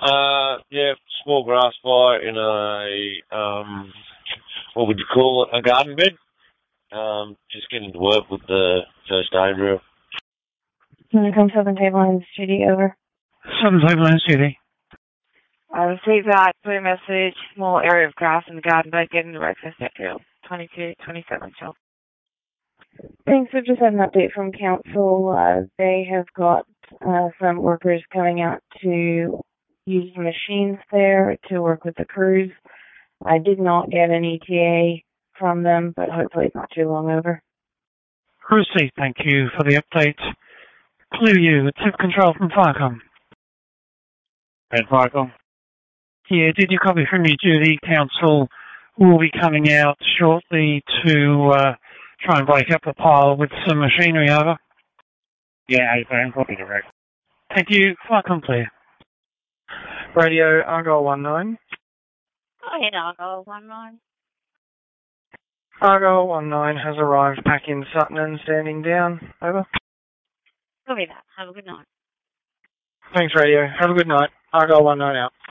Yeah, small grass fire in what would you call it, a garden bed. Just getting to work with the first aid drill. Come Southern Table Lines, Judy, over. Southern Table Lines, Judy. I received that clear message, small area of grass in the garden bed, getting to breakfast at drill. 2227, Shell. Thanks. We've just had an update from council. They have got some workers coming out to use machines there to work with the crews. I did not get an ETA from them, but hopefully it's not too long over. Brucey, thank you for the update. Clue you, tip control from Firecom. And Firecom? Yeah, did you copy from your duty? Council will be coming out shortly to try and break up the pile with some machinery over. Yeah, I copy direct. Thank you. Firecom clear. Radio Argyle 19. Go ahead, Argyle 19. Argyle 19 has arrived back in Sutton and standing down. Over. Copy that. Have a good night. Thanks, Radio. Have a good night. Argyle 19 out.